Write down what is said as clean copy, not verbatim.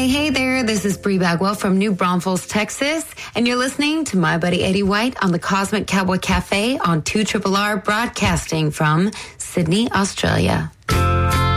Hey there, this is Bree Bagwell from New Braunfels, Texas, and you're listening to my buddy Eddie White on the Cosmic Cowboy Cafe on 2RRR, broadcasting from Sydney, Australia.